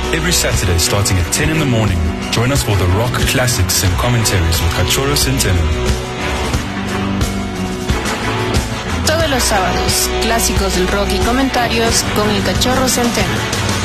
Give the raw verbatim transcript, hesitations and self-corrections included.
Every Saturday starting at ten in the morning, join us for the rock classics and commentaries with Cachorro Centeno. Todos los sábados, clásicos del rock y comentarios con el Cachorro Centeno.